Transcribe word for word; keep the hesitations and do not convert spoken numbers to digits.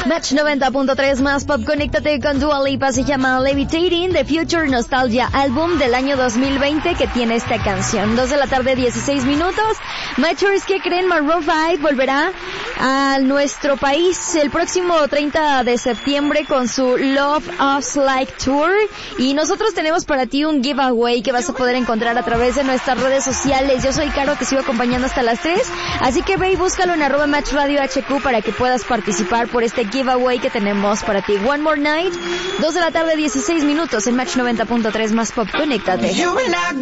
Match noventa punto tres más pop, conéctate con Dua Lipa, se llama Levitating, The Future Nostalgia, álbum del año dos mil veinte que tiene esta canción. Dos de la tarde, dieciséis minutos. Matchers, ¿qué creen? Maroon cinco volverá a nuestro país el próximo treinta de septiembre con su Love Us Like Tour, y nosotros tenemos para ti un giveaway que vas a poder encontrar a través de nuestras redes sociales. Yo soy Caro, te sigo acompañando hasta las tres, así que ve y búscalo en arroba Match Radio H Q para que puedas participar por este giveaway que tenemos para ti. One More Night, dos de la tarde, dieciséis minutos en Match noventa punto tres más pop, conéctate.